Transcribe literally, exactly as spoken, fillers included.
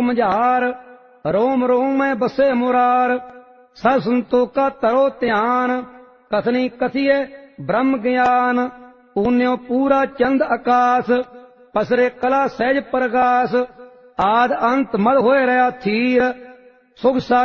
मझार, रोम रोम में बसे मुरार। सब संतोखा तरो ध्यान, कथनी कथिए ब्रह्म ज्ञान। ऊन्यो पूरा चंद आकाश, पसरे कला सहज प्रकाश। आद अंत मद होए रहा थीर, सुख सा